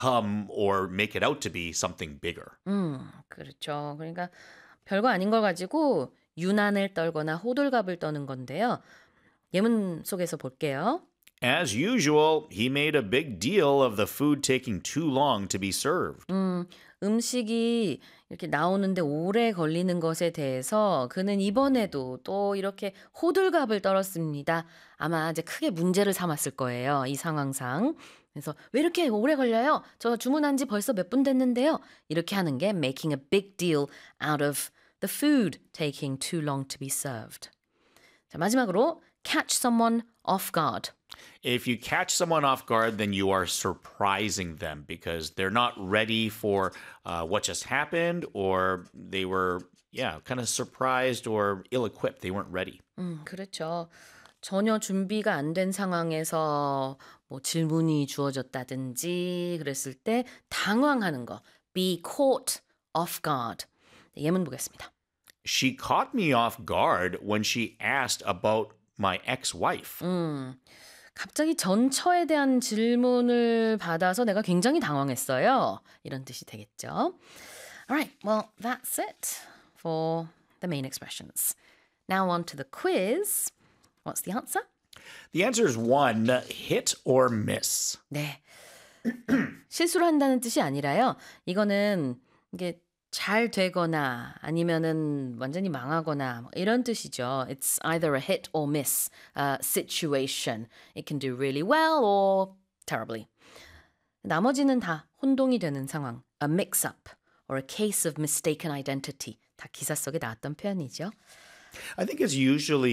become or make it out to be something bigger. 그렇죠. 그러니까 별거 아닌 걸 가지고 유난을 떨거나 호들갑을 떠는 건데요. 예문 속에서 볼게요. As usual, he made a big deal of the food taking too long to be served. 음식이 이렇게 나오는데 오래 걸리는 것에 대해서 그는 이번에도 또 이렇게 호들갑을 떨었습니다. 아마 이제 크게 문제를 삼았을 거예요. 이 상황상. 그래서 왜 이렇게 오래 걸려요? 저 주문한 지 벌써 몇 분 됐는데요. 이렇게 하는 게 making a big deal out of the food taking too long to be served. 자, 마지막으로 catch someone off guard. If you catch someone off guard, then you are surprising them because they're not ready for what just happened, or they were, kind of surprised or ill equipped. They weren't ready. 그렇죠. 전혀 준비가 안 된 상황에서 뭐 질문이 주어졌다든지 그랬을 때 당황하는 거. be caught off guard. 네, 예문 보겠습니다. She caught me off guard when she asked about my ex-wife. 갑자기 전처에 대한 질문을 받아서 내가 굉장히 당황했어요. 이런 뜻이 되겠죠. Alright, well, that's it for the main expressions. Now on to the quiz. What's the answer? The answer is one, hit or miss. 네. 실수를 한다는 뜻이 아니라요. 이거는 이게 잘 되거나 아니면은 완전히 망하거나 뭐 이런 뜻이죠. It's either a hit or miss situation. It can do really well or terribly. 나머지는 다 혼동이 되는 상황. A mix-up or a case of mistaken identity. 다 기사 속에 나왔던 표현이죠. I think it's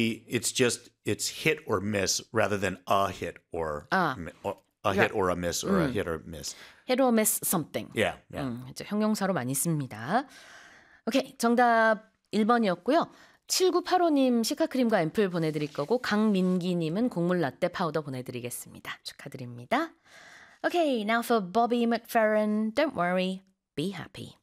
hit or miss rather than a hit or a hit or a miss or a hit or miss. hit or miss something. Yeah. 이제 형용사로 많이 씁니다. 오케이, 정답 1번이었고요. 7985님 시카크림과 앰플 보내드릴 거고 강민기님은 곡물 라떼 파우더 보내드리겠습니다. 축하드립니다. Okay, now for Bobby McFerrin. Don't worry, be happy.